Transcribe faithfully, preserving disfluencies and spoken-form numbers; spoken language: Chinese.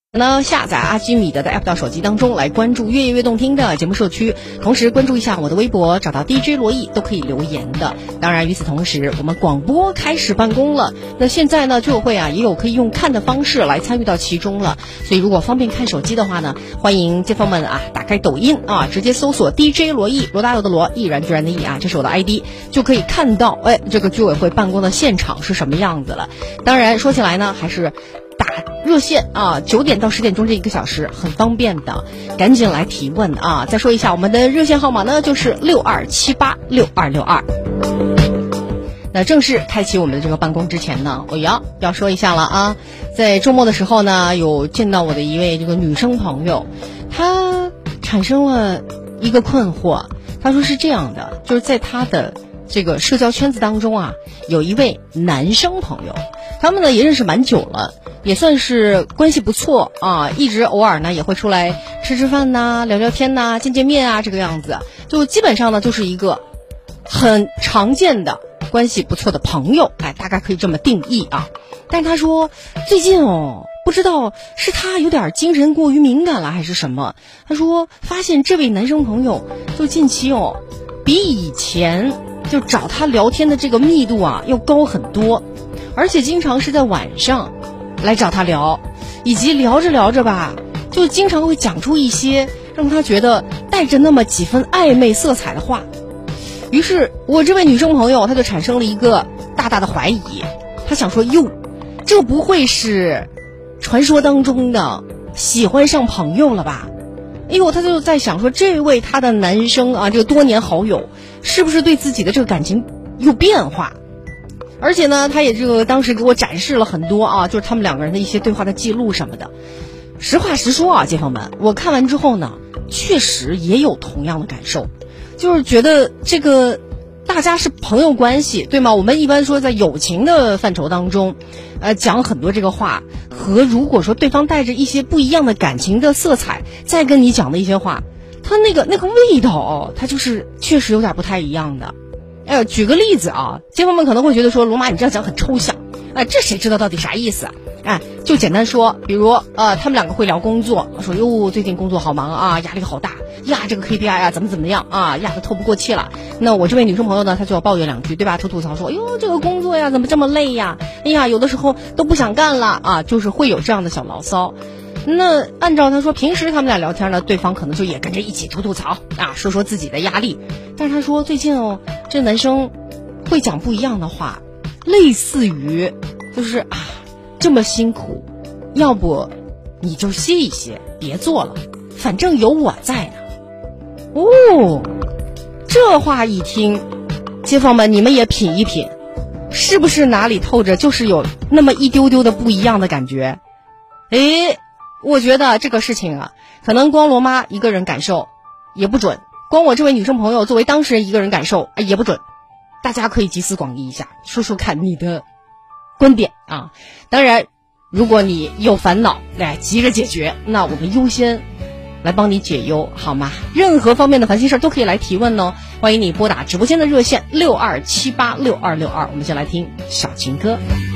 呢，下载阿基米德的 app 到手机当中来关注越夜越动听的节目社区，同时关注一下我的微博，找到 D J 罗毅都可以留言的。当然与此同时，我们广播开始办公了，那现在呢居委会啊也有可以用看的方式来参与到其中了，所以如果方便看手机的话呢，欢迎街坊们啊打开抖音啊，直接搜索 D J 罗毅，罗大佑的罗，毅然决然的毅啊，这是我的 I D， 就可以看到哎这个居委会办公的现场是什么样子了。当然说起来呢，还是打热线啊，九点到十点钟这一个小时很方便的，赶紧来提问啊！再说一下我们的热线号码呢，就是六二七八六二六二。那正式开启我们的这个办公之前呢，我要要说一下了啊，在周末的时候呢，有见到我的一位这个女生朋友，她产生了一个困惑，她说是这样的，就是在她的这个社交圈子当中啊，有一位男生朋友，他们呢也认识蛮久了，也算是关系不错啊，一直偶尔呢也会出来吃吃饭呐、聊聊天呐、见见面啊，这个样子，就基本上呢就是一个很常见的关系不错的朋友，哎，大概可以这么定义啊。但是他说最近哦，不知道是他有点精神过于敏感了还是什么，他说发现这位男生朋友就近期哦，比以前就找他聊天的这个密度啊要高很多，而且经常是在晚上来找他聊，以及聊着聊着吧，就经常会讲出一些让他觉得带着那么几分暧昧色彩的话。于是我这位女生朋友她就产生了一个大大的怀疑，她想说哟，这不会是传说当中的喜欢上朋友了吧？哎呦，她就在想说，这位她的男生啊，这个多年好友是不是对自己的这个感情有变化？而且呢，他也这个当时给我展示了很多啊，就是他们两个人的一些对话的记录什么的。实话实说啊，街坊们，我看完之后呢，确实也有同样的感受，就是觉得这个大家是朋友关系，对吗？我们一般说在友情的范畴当中，呃，讲很多这个话，和如果说对方带着一些不一样的感情的色彩，再跟你讲的一些话，他那个那个味道，它就是确实有点不太一样的。哎呦，举个例子啊，街坊们可能会觉得说，罗妈你这样讲很抽象，哎，这谁知道到底啥意思啊？哎，就简单说，比如呃，他们两个会聊工作，说哟最近工作好忙啊，压力好大呀，这个 K P I 啊怎么怎么样啊，压得透不过气了。那我这位女生朋友呢，她就要抱怨两句，对吧？吐吐槽说，哟这个工作呀怎么这么累呀？哎呀，有的时候都不想干了啊，就是会有这样的小牢骚。那按照他说，平时他们俩聊天呢，对方可能就也跟着一起吐吐槽啊，说说自己的压力。但是他说最近哦，这男生会讲不一样的话，类似于就是啊，这么辛苦，要不你就歇一歇，别做了，反正有我在呢。哦，这话一听，街坊们你们也品一品，是不是哪里透着就是有那么一丢丢的不一样的感觉？诶，我觉得这个事情啊，可能光罗妈一个人感受也不准，光我这位女生朋友作为当事人一个人感受也不准，大家可以集思广益一下，说说看你的观点啊。当然如果你有烦恼来急着解决，那我们优先来帮你解忧好吗？任何方面的烦心事都可以来提问哦，欢迎你拨打直播间的热线六二七八六二六二。我们先来听小情歌。